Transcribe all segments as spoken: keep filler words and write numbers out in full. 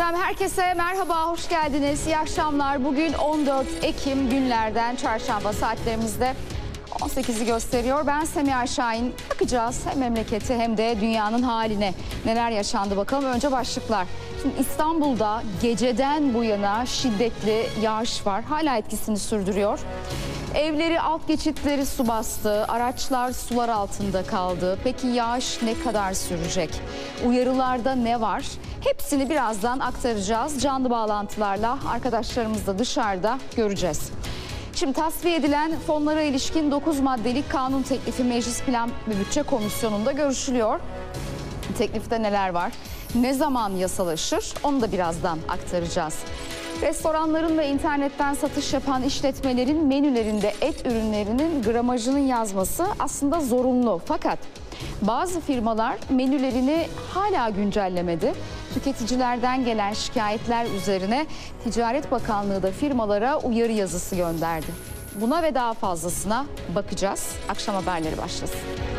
Efendim herkese merhaba, hoş geldiniz. İyi akşamlar. Bugün on dört Ekim günlerden çarşamba, saatlerimizde on sekizi gösteriyor. Ben Semiha Şahin. Bakacağız hem memleketi hem de dünyanın haline. Neler yaşandı bakalım. Önce başlıklar. Şimdi İstanbul'da geceden bu yana şiddetli yağış var. Hala etkisini sürdürüyor. Evleri, alt geçitleri su bastı, araçlar sular altında kaldı. Peki yağış ne kadar sürecek? Uyarılarda ne var? Hepsini birazdan aktaracağız. Canlı bağlantılarla arkadaşlarımız da dışarıda göreceğiz. Şimdi tasfiye edilen fonlara ilişkin dokuz maddelik kanun teklifi Meclis Plan ve Bütçe Komisyonu'nda görüşülüyor. Teklifte neler var? Ne zaman yasalaşır? Onu da birazdan aktaracağız. Restoranların ve internetten satış yapan işletmelerin menülerinde et ürünlerinin gramajının yazması aslında zorunlu. Fakat bazı firmalar menülerini hala güncellemedi. Tüketicilerden gelen şikayetler üzerine Ticaret Bakanlığı da firmalara uyarı yazısı gönderdi. Buna ve daha fazlasına bakacağız. Akşam haberleri başlasın.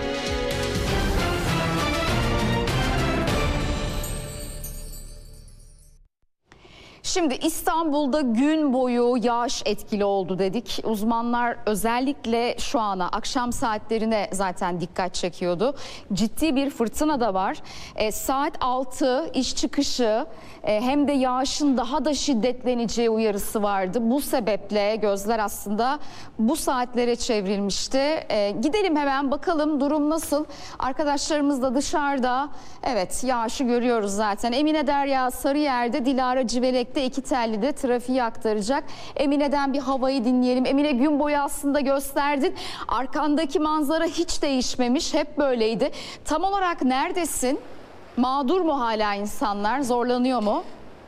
Şimdi İstanbul'da gün boyu yağış etkili oldu dedik. Uzmanlar özellikle şu ana, akşam saatlerine zaten dikkat çekiyordu. Ciddi bir fırtına da var. E, saat altı iş çıkışı e, hem de yağışın daha da şiddetleneceği uyarısı vardı. Bu sebeple gözler aslında bu saatlere çevrilmişti. E, gidelim hemen bakalım durum nasıl? Arkadaşlarımız da dışarıda. Evet, yağışı görüyoruz zaten. Emine Derya Sarıyer'de, Dilara Civelek'te iki telli de trafiği aktaracak. Emine'den bir havayı dinleyelim. Emine, gün boyu aslında gösterdin. Arkandaki manzara hiç değişmemiş. Hep böyleydi. Tam olarak neredesin? Mağdur mu hala insanlar? Zorlanıyor mu?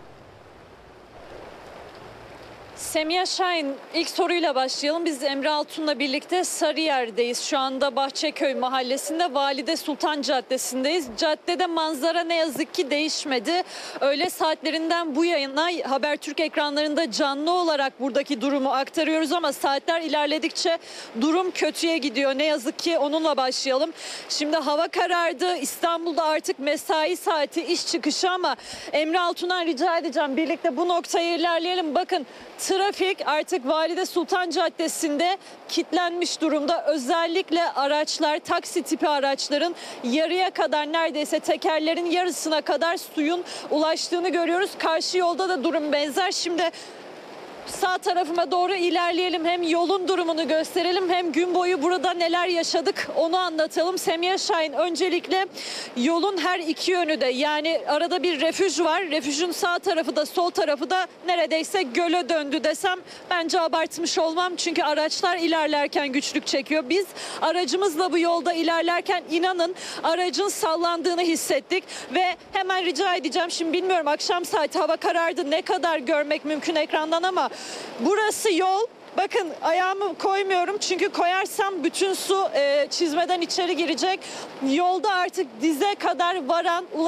Semiha Şahin, ilk soruyla başlayalım. Biz Emre Altun'la birlikte Sarıyer'deyiz. Şu anda Bahçeköy mahallesinde, Valide Sultan Caddesi'ndeyiz. Caddede manzara ne yazık ki değişmedi. Öğle saatlerinden bu yayına Habertürk ekranlarında canlı olarak buradaki durumu aktarıyoruz ama saatler ilerledikçe durum kötüye gidiyor. Ne yazık ki onunla başlayalım. Şimdi hava karardı. İstanbul'da artık mesai saati, iş çıkışı ama Emre Altun'dan rica edeceğim, birlikte bu noktaya ilerleyelim. Bakın, trafik artık Valide Sultan Caddesi'nde kilitlenmiş durumda. Özellikle araçlar, taksi tipi araçların yarıya kadar, neredeyse tekerlerin yarısına kadar suyun ulaştığını görüyoruz. Karşı yolda da durum benzer. Şimdi sağ tarafıma doğru ilerleyelim. Hem yolun durumunu gösterelim hem gün boyu burada neler yaşadık onu anlatalım. Semiha Şahin, öncelikle yolun her iki yönü de, yani arada bir refüj var. Refüjün sağ tarafı da sol tarafı da neredeyse göle döndü desem bence abartmış olmam. Çünkü araçlar ilerlerken güçlük çekiyor. Biz aracımızla bu yolda ilerlerken inanın aracın sallandığını hissettik. Ve hemen rica edeceğim, şimdi bilmiyorum akşam saati hava karardı, ne kadar görmek mümkün ekrandan ama burası yol. Bakın, ayağımı koymuyorum çünkü koyarsam bütün su e, çizmeden içeri girecek. Yolda artık dize kadar varan